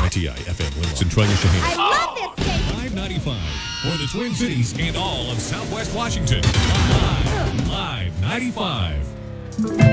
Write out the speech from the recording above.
WKTI FM Willow, Centralia Shaheen. I love this station. 595 for the Twin Cities and all of Southwest Washington. Live 95.